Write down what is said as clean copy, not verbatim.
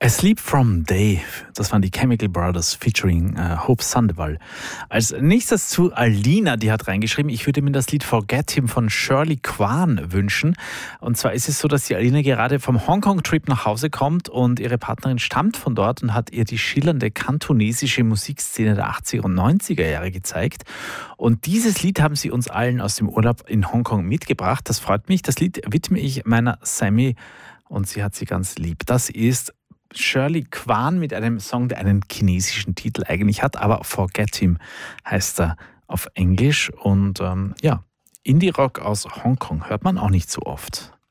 Asleep from Dave, das waren die Chemical Brothers featuring Hope Sandoval. Als nächstes zu Alina, die hat reingeschrieben, ich würde mir das Lied Forget Him von Shirley Kwan wünschen. Und zwar ist es so, dass die Alina gerade vom Hongkong-Trip nach Hause kommt und ihre Partnerin stammt von dort und hat ihr die schillernde kantonesische Musikszene der 80er und 90er Jahre gezeigt. Und dieses Lied haben sie uns allen aus dem Urlaub in Hongkong mitgebracht. Das freut mich. Das Lied widme ich meiner Sammy und sie hat sie ganz lieb. Das ist Shirley Kwan mit einem Song, der einen chinesischen Titel eigentlich hat, aber Forget Him heißt er auf Englisch. Und Indie-Rock aus Hongkong hört man auch nicht so oft.